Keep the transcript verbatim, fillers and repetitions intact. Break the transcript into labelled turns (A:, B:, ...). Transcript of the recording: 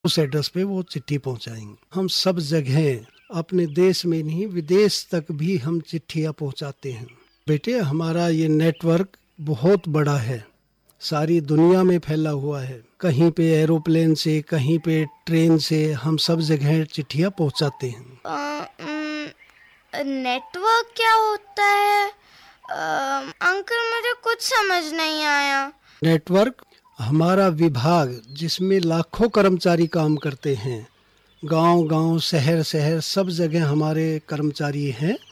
A: उस एड्रेस पे वो चिट्ठी पहुंचाएंगे। हम सब जगह अपने देश में नहीं विदेश तक भी हम चिट्ठियां पहुंचाते हैं। बेटे हमारा ये नेटवर्क बहुत बड़ा है, सारी दुनिया में फैला हुआ है। कहीं पे एरोप्लेन से, कहीं पे ट्रेन से, हम सब जगह चिट्ठियां पहुंचाते हैं।
B: नेटवर्क क्या होता है आ, अंकल मुझे कुछ समझ नहीं आया।
A: नेटवर्क हमारा विभाग जिसमें लाखों कर्मचारी काम करते हैं। गांव गांव, शहर शहर, सब जगह हमारे कर्मचारी हैं